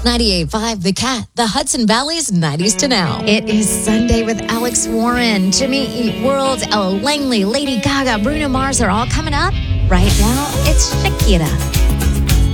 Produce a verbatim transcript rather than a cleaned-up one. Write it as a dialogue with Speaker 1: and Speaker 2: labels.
Speaker 1: ninety-eight point five The Cat, the Hudson Valley's nineties to now.
Speaker 2: It is Sunday with Alex Warren, Jimmy Eat World, Ella Langley, Lady Gaga, Bruno Mars are all coming up. Right now, it's Shakira.